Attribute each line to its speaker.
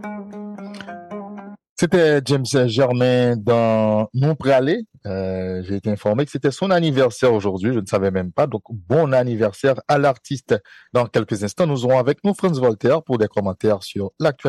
Speaker 1: C'était James Germain dans Non Pralé. J'ai été informé que c'était son anniversaire aujourd'hui. Je ne savais même pas. Donc, bon anniversaire à l'artiste. Dans quelques instants, nous aurons avec nous Franz Voltaire pour des commentaires sur l'actualité.